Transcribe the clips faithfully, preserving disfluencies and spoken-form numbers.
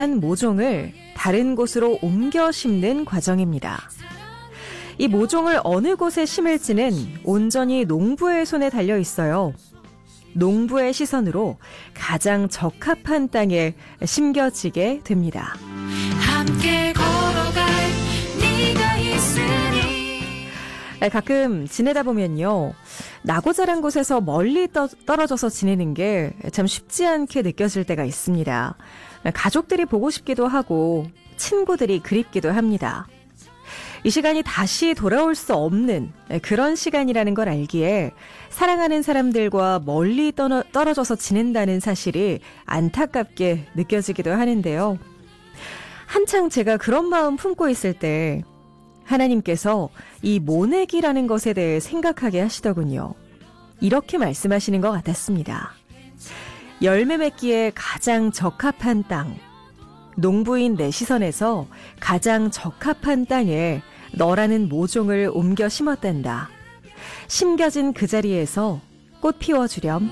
한 모종을 다른 곳으로 옮겨 심는 과정입니다. 이 모종을 어느 곳에 심을지는 온전히 농부의 손에 달려 있어요. 농부의 시선으로 가장 적합한 땅에 심겨지게 됩니다. 함께 걸어갈 네가 있으니. 가끔 지내다 보면요, 나고 자란 곳에서 멀리 떠, 떨어져서 지내는 게 참 쉽지 않게 느껴질 때가 있습니다. 가족들이 보고 싶기도 하고 친구들이 그립기도 합니다. 이 시간이 다시 돌아올 수 없는 그런 시간이라는 걸 알기에 사랑하는 사람들과 멀리 떠나, 떨어져서 지낸다는 사실이 안타깝게 느껴지기도 하는데요. 한창 제가 그런 마음 품고 있을 때 하나님께서 이 모내기라는 것에 대해 생각하게 하시더군요. 이렇게 말씀하시는 것 같았습니다. 열매 맺기에 가장 적합한 땅, 농부인 내 시선에서 가장 적합한 땅에 너라는 모종을 옮겨 심었단다. 심겨진 그 자리에서 꽃 피워주렴.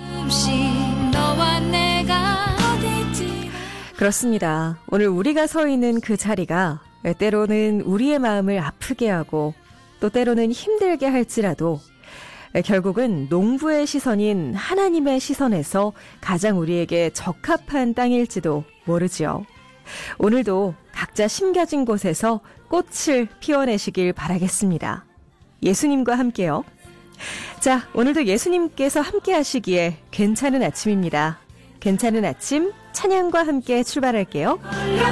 그렇습니다. 오늘 우리가 서 있는 그 자리가 때로는 우리의 마음을 아프게 하고 또 때로는 힘들게 할지라도 결국은 농부의 시선인 하나님의 시선에서 가장 우리에게 적합한 땅일지도 모르지요. 오늘도 각자 심겨진 곳에서 꽃을 피워내시길 바라겠습니다. 예수님과 함께요. 자, 오늘도 예수님께서 함께 하시기에 괜찮은 아침입니다. 괜찮은 아침 찬양과 함께 출발할게요.